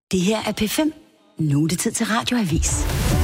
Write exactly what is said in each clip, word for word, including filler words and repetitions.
Det her er P fem. Nu er det tid til Radioavis.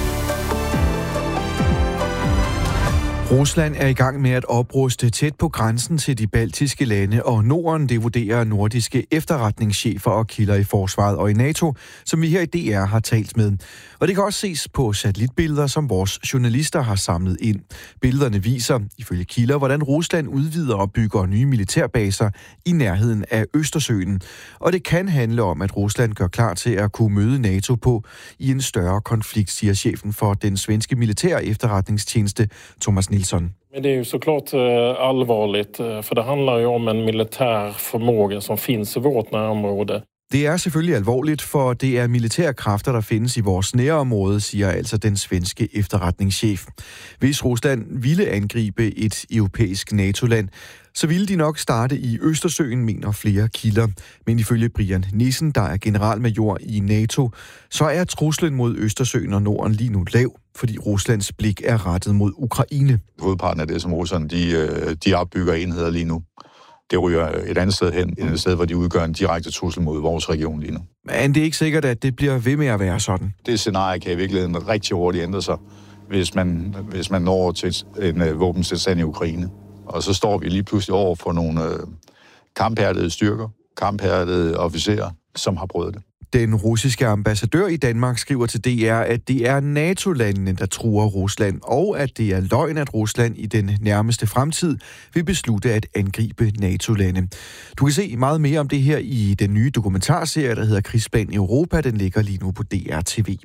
Rusland er i gang med at opruste tæt på grænsen til de baltiske lande, og Norden, det vurderer nordiske efterretningschefer og kilder i forsvaret og i NATO, som vi her i D R har talt med. Og det kan også ses på satellitbilleder, som vores journalister har samlet ind. Billederne viser, ifølge kilder, hvordan Rusland udvider og bygger nye militærbaser i nærheden af Østersøen. Og det kan handle om, at Rusland gør klar til at kunne møde NATO på i en større konflikt, siger chefen for den svenske militære efterretningstjeneste, Thomas Nilsson. Men det är ju såklart allvarligt, för det handlar ju om en militär förmåga som finns i vårt närområde. Det er selvfølgelig alvorligt, for det er militære kræfter, der findes i vores nærområde, siger altså den svenske efterretningschef. Hvis Rusland ville angribe et europæisk NATO-land, så ville de nok starte i Østersøen, mener flere kilder. Men ifølge Brian Nissen, der er generalmajor i NATO, så er truslen mod Østersøen og Norden lige nu lav, fordi Ruslands blik er rettet mod Ukraine. Hovedparten af det, som Rusland de, de opbygger enheder lige nu, det ryger et andet sted hen, et sted, hvor de udgør en direkte trussel mod vores region lige nu. Men det er ikke sikkert, at det bliver ved med at være sådan. Det scenarie kan i virkeligheden rigtig hurtigt ændre sig, hvis man, hvis man når til en uh, våbenstilstand i Ukraine. Og så står vi lige pludselig over for nogle uh, kamphærdede styrker, kamphærdede officerer, som har prøvet det. Den russiske ambassadør i Danmark skriver til D R, at det er NATO-landene, der truer Rusland, og at det er løgn, at Rusland i den nærmeste fremtid vil beslutte at angribe NATO-lande. Du kan se meget mere om det her i den nye dokumentarserie, der hedder Krigsplan Europa. Den ligger lige nu på D R T V.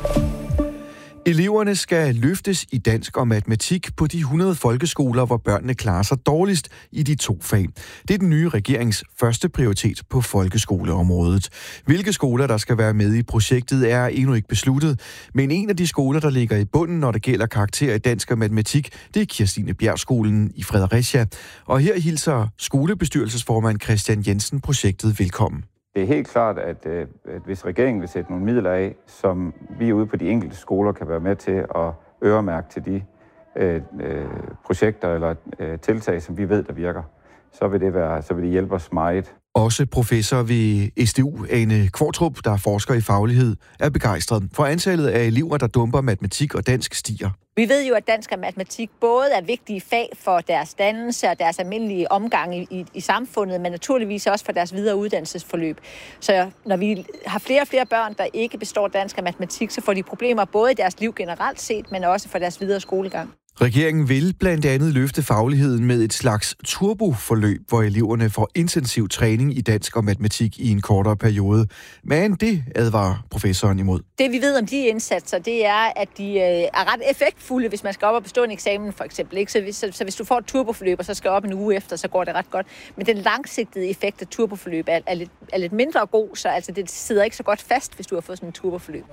Eleverne skal løftes i dansk og matematik på de hundrede folkeskoler, hvor børnene klarer sig dårligst i de to fag. Det er den nye regerings første prioritet på folkeskoleområdet. Hvilke skoler, der skal være med i projektet, er endnu ikke besluttet, men en af de skoler, der ligger i bunden, når det gælder karakterer i dansk og matematik, det er Kirstine Bjergskolen i Fredericia. Og her hilser skolebestyrelsesformand Christian Jensen projektet velkommen. Det er helt klart, at, at hvis regeringen vil sætte nogle midler af, som vi ude på de enkelte skoler kan være med til at øremærke til de øh, øh, projekter eller øh, tiltag, som vi ved, der virker, så vil det, være, så vil det hjælpe os meget. Også professor ved S D U, Ane Kvartrup, der er forsker i faglighed, er begejstret for antallet af elever, der dumper matematik og dansk stiger. Vi ved jo, at dansk og matematik både er vigtige fag for deres dannelse og deres almindelige omgang i, i, i samfundet, men naturligvis også for deres videre uddannelsesforløb. Så når vi har flere og flere børn, der ikke består dansk og matematik, så får de problemer både i deres liv generelt set, men også for deres videre skolegang. Regeringen vil blandt andet løfte fagligheden med et slags turboforløb, hvor eleverne får intensiv træning i dansk og matematik i en kortere periode. Men det advarer professoren imod. Det vi ved om de indsatser, det er, at de er ret effektfulde, hvis man skal op og bestå en eksamen for eksempel. Ikke? Så, hvis, så, så hvis du får et turboforløb, og så skal op en uge efter, så går det ret godt. Men den langsigtede effekt af turboforløb er, er, lidt, er lidt mindre god, så altså, det sidder ikke så godt fast, hvis du har fået sådan en turboforløb.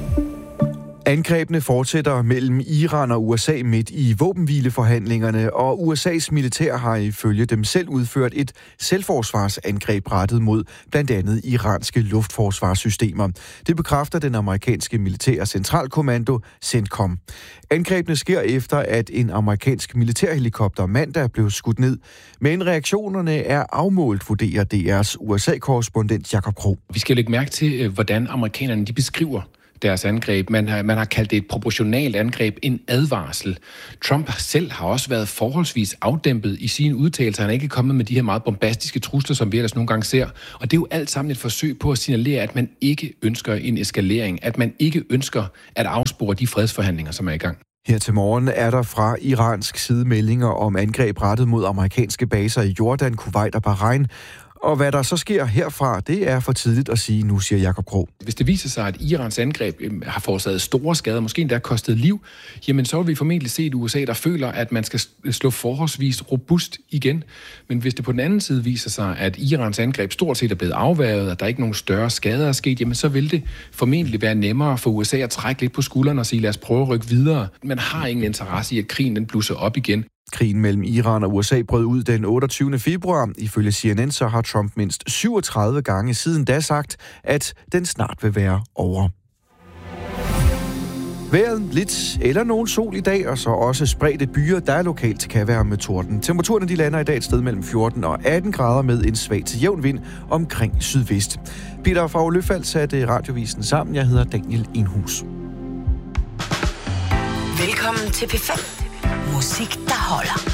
Angrebene fortsætter mellem Iran og U S A midt i våbenhvileforhandlingerne, og U S A's militær har ifølge dem selv udført et selvforsvarsangreb rettet mod blandt andet iranske luftforsvarssystemer. Det bekræfter den amerikanske militære centralkommando CENTCOM. Angrebene sker efter, at en amerikansk militærhelikopter mandag blev skudt ned, men reaktionerne er afmålt, vurderer D R's U S A-korrespondent Jakob Krog. Vi skal lægge mærke til, hvordan amerikanerne de beskriver deres angreb. Man har, man har kaldt det et proportionalt angreb, en advarsel. Trump selv har også været forholdsvis afdæmpet i sine udtalelser. Han er ikke kommet med de her meget bombastiske trusler, som vi ellers nogle gange ser. Og det er jo alt sammen et forsøg på at signalere, at man ikke ønsker en eskalering, at man ikke ønsker at afspore de fredsforhandlinger, som er i gang. Her til morgen er der fra iransk side meldinger om angreb rettet mod amerikanske baser i Jordan, Kuwait og Bahrain. Og hvad der så sker herfra, det er for tidligt at sige nu, siger Jakob Krog. Hvis det viser sig, at Irans angreb har forårsaget store skader, måske endda kostet liv, jamen så vil vi formentlig se et U S A, der føler, at man skal slå forholdsvis robust igen. Men hvis det på den anden side viser sig, at Irans angreb stort set er blevet afværget, og der er ikke nogen større skader er sket, jamen så vil det formentlig være nemmere for U S A at trække lidt på skuldrene og sige, lad os prøve at rykke videre. Man har ingen interesse i, at krigen den blusser op igen. Krigen mellem Iran og U S A brød ud den otteogtyvende februar. Ifølge C N N så har Trump mindst syvogtredive gange siden da sagt, at den snart vil være over. Vejret lidt eller nogen sol i dag, og så også spredte byer, der lokalt kan være med torden. Temperaturerne de lander i dag et sted mellem fjorten og atten grader med en svag til jævn vind omkring sydvest. Peter fra Løfald satte radiovisen sammen. Jeg hedder Daniel Enhus. Velkommen til P fem. Musik, der holder.